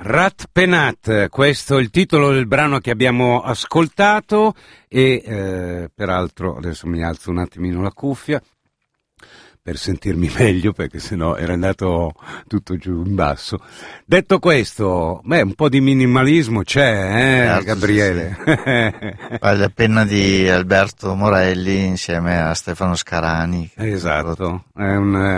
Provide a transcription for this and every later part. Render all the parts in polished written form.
Rat Penat, questo è il titolo del brano che abbiamo ascoltato e peraltro adesso mi alzo un attimino la cuffia per sentirmi meglio, perché sennò era andato tutto giù in basso. Detto questo, un po' di minimalismo c'è, certo, Gabriele? Sì, sì. Vale la pena di Alberto Morelli insieme a Stefano Scarani. Esatto, è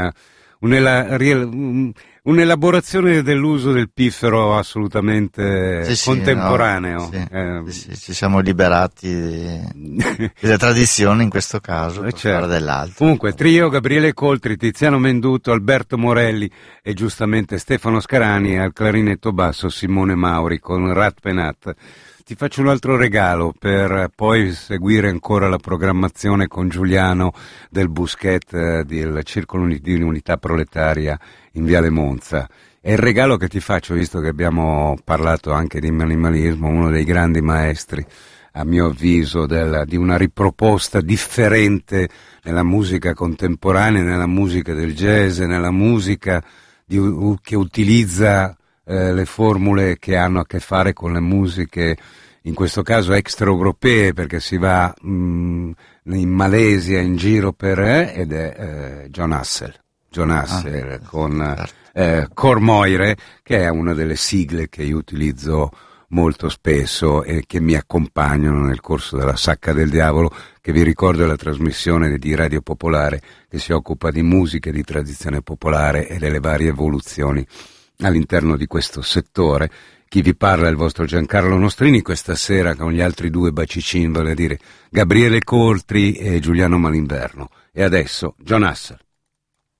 un'elaborazione dell'uso del piffero assolutamente contemporaneo. Sì, ci siamo liberati della tradizione in questo caso per fare dell'altro. Comunque trio: Gabriele Coltri, Tiziano Menduto, Alberto Morelli e giustamente Stefano Scarani, al clarinetto basso Simone Mauri con Rat Penat. Ti faccio un altro regalo per poi seguire ancora la programmazione con Giuliano del Bousquet del Circolo di Unità Proletaria in Viale Monza. È il regalo che ti faccio, visto che abbiamo parlato anche di minimalismo, uno dei grandi maestri, a mio avviso, di una riproposta differente nella musica contemporanea, nella musica del jazz, nella musica che utilizza le formule che hanno a che fare con le musiche, in questo caso extraeuropee, perché si va in Malesia in giro ed è John Hassel con Cor Moire, che è una delle sigle che io utilizzo molto spesso e che mi accompagnano nel corso della Sacca del Diavolo, che vi ricordo è la trasmissione di Radio Popolare che si occupa di musica e di tradizione popolare e delle varie evoluzioni all'interno di questo settore. Chi vi parla è il vostro Giancarlo Nostrini, questa sera con gli altri due bacicin, vale a dire Gabriele Coltri e Giuliano Malinverno. E adesso John Hassel.